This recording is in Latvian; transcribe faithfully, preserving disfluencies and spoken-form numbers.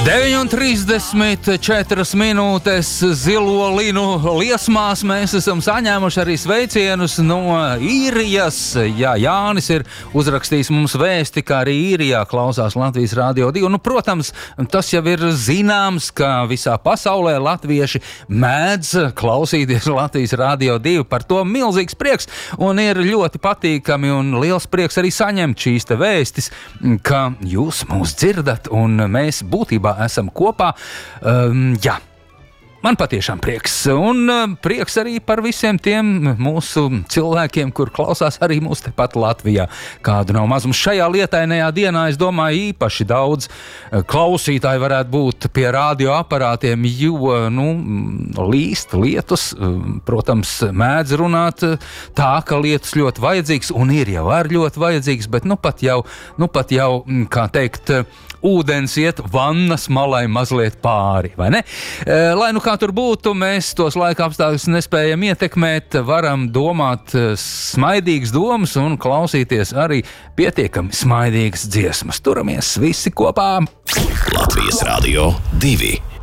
deviņi trīsdesmit četras minūtes zilo linu liesmās mēs esam saņēmuši arī sveicienus no Īrijas. Jā, Jānis ir uzrakstījis mums vēsti, kā arī Īrijā klausās Latvijas Rādio divi. Nu, protams, tas jau ir zināms, ka visā pasaulē latvieši mēdz klausīties Latvijas Rādio divi. Par to milzīgs prieks un ir ļoti patīkami un liels prieks arī saņemt šīs te vēstis, ka jūs mūs dzirdat un mēs būtībā esam kopā. Um, jā, man patiešām prieks. Un uh, prieks arī par visiem tiem mūsu cilvēkiem, kur klausās arī mūs tepat Latvijā. Kādu nav mazums šajā lietainajā dienā, es domāju, īpaši daudz klausītāji varētu būt pie radioaparātiem, jo, nu, līst lietus, protams, mēdz runāt tā, ka lietus ļoti vajadzīgs un ir jau ar ļoti vajadzīgs, bet nu pat jau, nu pat jau, kā teikt, ūdens iet vannas malai mazliet pāri, vai ne? Lai nu kā tur būtu, mēs tos laika apstākļus nespējam ietekmēt, varam domāt smaidīgas domas un klausīties arī pietiekami smaidīgas dziesmas. Turamies visi kopā! Latvijas Rādio divi.